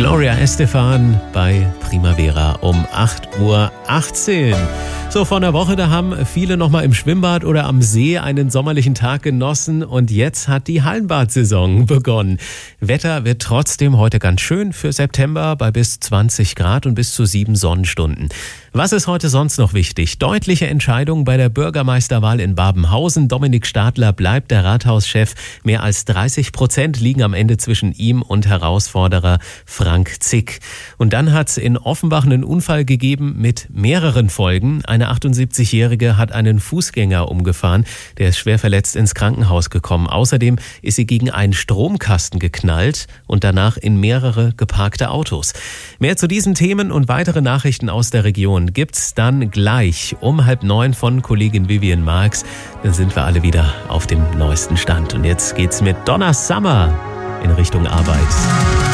Gloria Estefan bei Primavera um 8:18 Uhr. So, vor einer Woche, da haben viele noch mal im Schwimmbad oder am See einen sommerlichen Tag genossen und jetzt hat die Hallenbadsaison begonnen. Wetter wird trotzdem heute ganz schön für September bei bis 20 Grad und bis zu 7 Sonnenstunden. Was ist heute sonst noch wichtig? Deutliche Entscheidung bei der Bürgermeisterwahl in Babenhausen. Dominik Stadler bleibt der Rathauschef. Mehr als 30% liegen am Ende zwischen ihm und Herausforderer Frank Zick. Und dann hat es in Offenbach einen Unfall gegeben mit mehreren Folgen. Eine 78-Jährige hat einen Fußgänger umgefahren. Der ist schwer verletzt ins Krankenhaus gekommen. Außerdem ist sie gegen einen Stromkasten geknallt und danach in mehrere geparkte Autos. Mehr zu diesen Themen und weitere Nachrichten aus der Region gibt's dann gleich um 8:30 von Kollegin Vivian Marx. Dann sind wir alle wieder auf dem neuesten Stand. Und jetzt geht's mit Donna Summer in Richtung Arbeit.